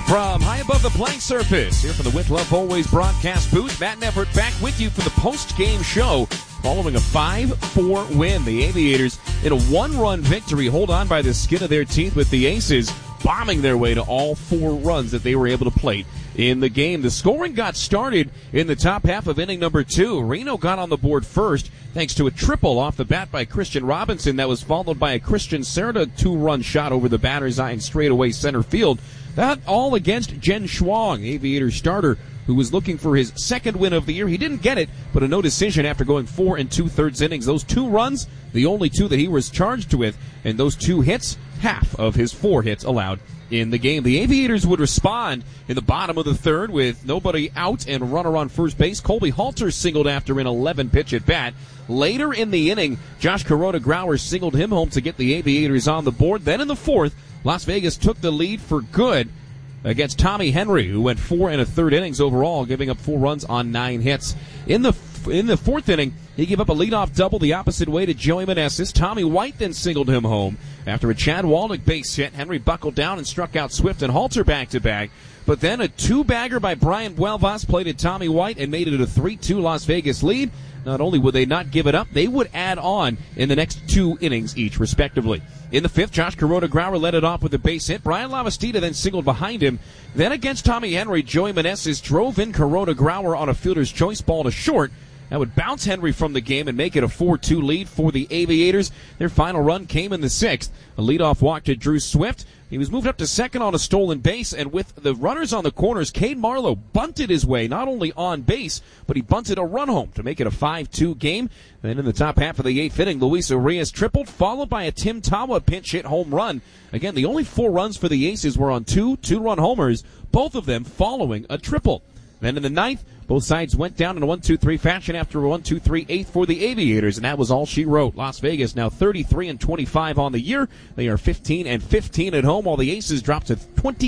From high above the playing surface, here from the With Love Always broadcast booth, Matt and Everett back with you for the post-game show. Following a 5-4 win, the Aviators in a one-run victory hold on by the skin of their teeth with the Aces bombing their way to all 4 runs that they were able to plate in the game. The scoring got started in the top half of inning number 2. Reno got on the board first thanks to a triple off the bat by Christian Robinson that was followed by a Christian Cerda 2-run shot over the batter's eye and straight away center field. That all against Jen Schwang, Aviator starter, who was looking for his second win of the year. He didn't get it, but a no decision after going 4 2/3 innings. Those 2 runs, the only 2 that he was charged with, and those 2 hits, half of his 4 hits allowed in the game. The Aviators would respond in the bottom of the third with nobody out and runner on first base. Colby Halter singled after an 11-pitch at bat. Later in the inning, Josh Kuroda-Grauer singled him home to get the Aviators on the board. Then in the fourth, Las Vegas took the lead for good against Tommy Henry, who went 4 1/3 innings overall, giving up 4 runs on 9 hits. In the fourth inning, he gave up a leadoff double the opposite way to Joey Meneses. Tommy White then singled him home. After a Chad Wallach base hit, Henry buckled down and struck out Swift and Halter back-to-back. But then a 2-bagger by Brian Buelvas plated Tommy White and made it a 3-2 Las Vegas lead. Not only would they not give it up, they would add on in the next 2 innings each, respectively. In the fifth, Josh Kuroda-Grauer led it off with a base hit. Brian Lavastida then singled behind him. Then against Tommy Henry, Joey Meneses drove in Kuroda-Grauer on a fielder's choice ball to short. That would bounce Henry from the game and make it a 4-2 lead for the Aviators. Their final run came in the 6th. A leadoff walk to Drew Swift. He was moved up to second on a stolen base, and with the runners on the corners, Cade Marlowe bunted his way not only on base, but he bunted a run home to make it a 5-2 game. Then in the top half of the 8th inning, Luis Urias tripled, followed by a Tim Tawa pinch hit home run. Again, the only 4 runs for the Aces were on 2 2-run homers, both of them following a triple. Then in the 9th, both sides went down in a 1-2-3 fashion after a 1-2-3 8th for the Aviators, and that was all she wrote. Las Vegas now 33-25 on the year. They are 15-15 at home, while the Aces dropped to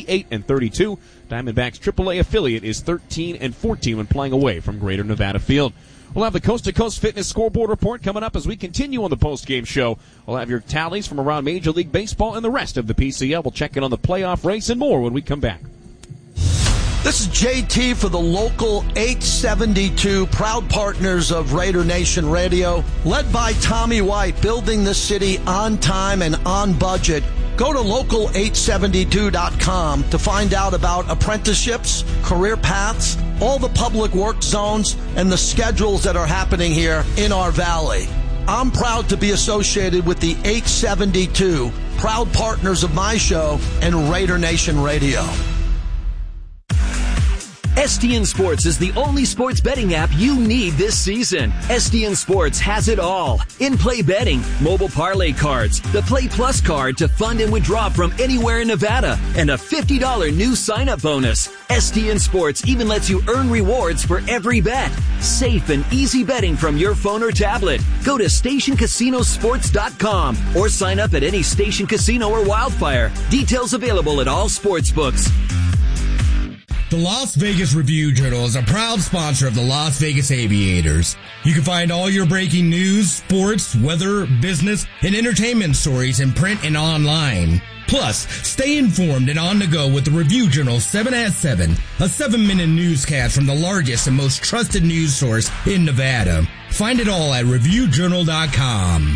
28-32. Diamondbacks AAA affiliate is 13-14 when playing away from Greater Nevada Field. We'll have the Coast to Coast Fitness Scoreboard Report coming up as we continue on the post-game show. We'll have your tallies from around Major League Baseball and the rest of the PCL. We'll check in on the playoff race and more when we come back. This is JT for the Local 872, proud partners of Raider Nation Radio, led by Tommy White, building the city on time and on budget. Go to local872.com to find out about apprenticeships, career paths, all the public work zones, and the schedules that are happening here in our valley. I'm proud to be associated with the 872, proud partners of my show and Raider Nation Radio. STN Sports is the only sports betting app you need this season. STN Sports has it all. In-play betting, mobile parlay cards, the Play Plus card to fund and withdraw from anywhere in Nevada, and a $50 new sign-up bonus. STN Sports even lets you earn rewards for every bet. Safe and easy betting from your phone or tablet. Go to StationCasinoSports.com or sign up at any Station Casino or Wildfire. Details available at all sportsbooks. The Las Vegas Review-Journal is a proud sponsor of the Las Vegas Aviators. You can find all your breaking news, sports, weather, business, and entertainment stories in print and online. Plus, stay informed and on the go with the Review-Journal 7 at 7, a 7-minute newscast from the largest and most trusted news source in Nevada. Find it all at ReviewJournal.com.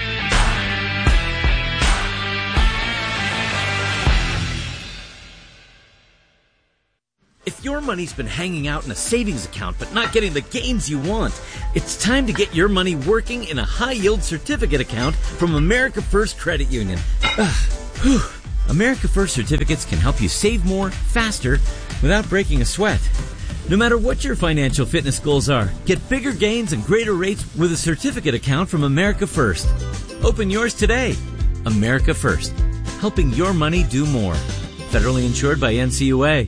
If your money's been hanging out in a savings account but not getting the gains you want, it's time to get your money working in a high-yield certificate account from America First Credit Union. America First certificates can help you save more, faster, without breaking a sweat. No matter what your financial fitness goals are, get bigger gains and greater rates with a certificate account from America First. Open yours today. America First, helping your money do more. Federally insured by NCUA.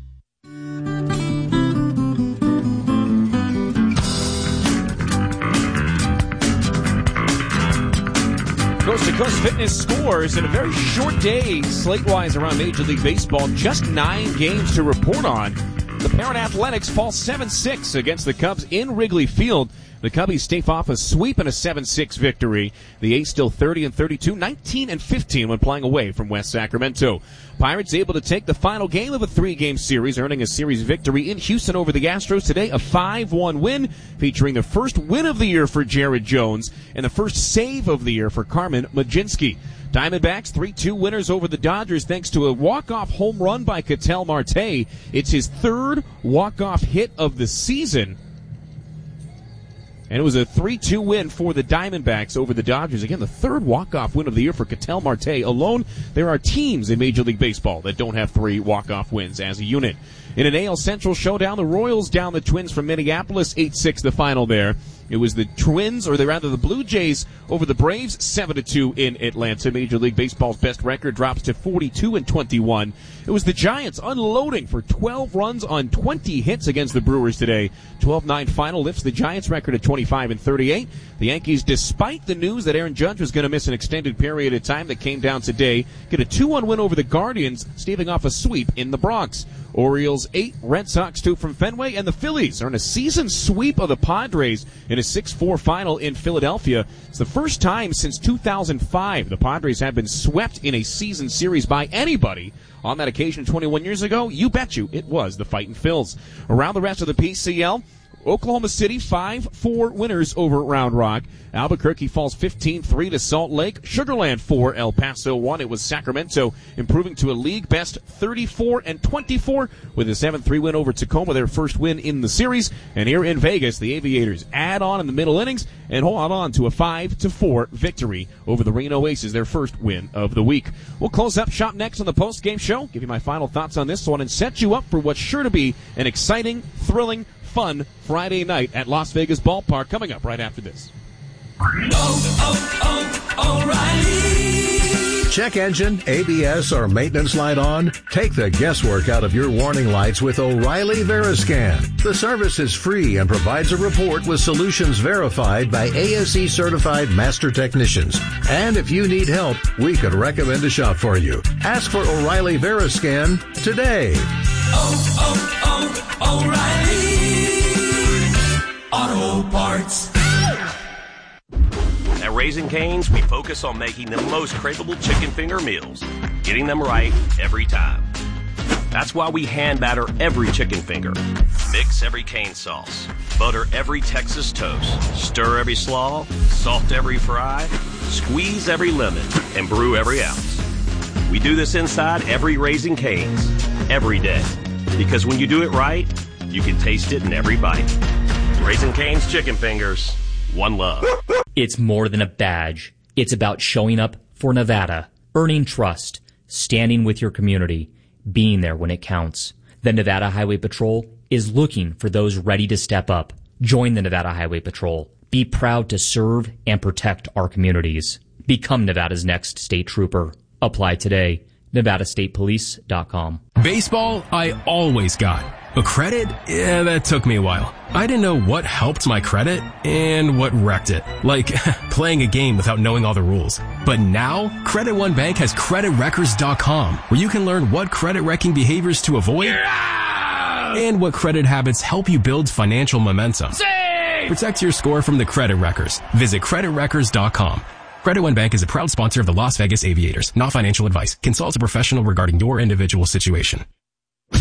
Coast to Coast Fitness scores in a very short day, slate-wise around Major League Baseball. Just 9 games to report on. The Parent Athletics fall 7-6 against the Cubs in Wrigley Field. The Cubbies stave off a sweep and a 7-6 victory. The A's still 30-32, 19-15 when playing away from West Sacramento. Pirates able to take the final game of a 3-game series, earning a series victory in Houston over the Astros today, a 5-1 win, featuring the first win of the year for Jared Jones and the first save of the year for Carmen Mlodzinski. Diamondbacks 3-2 winners over the Dodgers thanks to a walk-off home run by Ketel Marte. It's his third walk-off hit of the season. And it was a 3-2 win for the Diamondbacks over the Dodgers. Again, the third walk-off win of the year for Ketel Marte alone. There are teams in Major League Baseball that don't have 3 walk-off wins as a unit. In an AL Central showdown, the Royals down the Twins from Minneapolis, 8-6 the final there. It was the Twins, or rather the Blue Jays, over the Braves, 7-2 in Atlanta. Major League Baseball's best record drops to 42-21. It was the Giants unloading for 12 runs on 20 hits against the Brewers today. 12-9 final lifts the Giants' record at 25-38. The Yankees, despite the news that Aaron Judge was going to miss an extended period of time that came down today, get a 2-1 win over the Guardians, staving off a sweep in the Bronx. Orioles 8, Red Sox 2 from Fenway, and the Phillies earn a season sweep of the Padres in a 6-4 final in Philadelphia. It's the first time since 2005 the Padres have been swept in a season series by anybody. On that occasion 21 years ago, you bet you it was the Fightin' Phils. Around the rest of the PCL, Oklahoma City 5-4 winners over Round Rock. Albuquerque falls 15-3 to Salt Lake. Sugar Land 4, El Paso 1. It was Sacramento improving to a league best 34-24 with a 7-3 win over Tacoma, their first win in the series. And here in Vegas, the Aviators add on in the middle innings and hold on to a 5-4 victory over the Reno Aces, their first win of the week. We'll close up shop next on the post-game show, give you my final thoughts on this one, and set you up for what's sure to be an exciting, thrilling, fun Friday night at Las Vegas Ballpark coming up right after this. O'Reilly. Check engine, ABS, or maintenance light on? Take the guesswork out of your warning lights with O'Reilly Veriscan. The service is free and provides a report with solutions verified by ASE certified master technicians. And if you need help, we could recommend a shop for you. Ask for O'Reilly Veriscan today. O'Reilly Auto Parts. At Raising Cane's, we focus on making the most craveable chicken finger meals, getting them right every time. That's why we hand batter every chicken finger, mix every cane sauce, butter every Texas toast, stir every slaw, salt every fry, squeeze every lemon, and brew every ounce. We do this inside every Raising Cane's, every day. Because when you do it right, you can taste it in every bite. Raising Cane's Chicken Fingers, one love. It's more than a badge. It's about showing up for Nevada, earning trust, standing with your community, being there when it counts. The Nevada Highway Patrol is looking for those ready to step up. Join the Nevada Highway Patrol. Be proud to serve and protect our communities. Become Nevada's next state trooper. Apply today. NevadaStatePolice.com. Baseball, I always got. But credit? Yeah, that took me a while. I didn't know what helped my credit and what wrecked it. Like playing a game without knowing all the rules. But now, Credit One Bank has CreditWreckers.com, where you can learn what credit wrecking behaviors to avoid and what credit habits help you build financial momentum. Protect your score from the Credit Wreckers. Visit CreditWreckers.com. Credit One Bank is a proud sponsor of the Las Vegas Aviators. Not financial advice. Consult a professional regarding your individual situation.